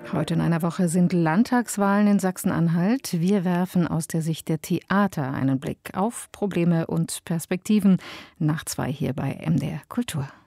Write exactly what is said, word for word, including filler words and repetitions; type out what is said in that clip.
Heute in einer Woche sind Landtagswahlen in Sachsen-Anhalt. Wir werfen aus der Sicht der Theater einen Blick auf Probleme und Perspektiven. Nach zwei hier bei M D R Kultur.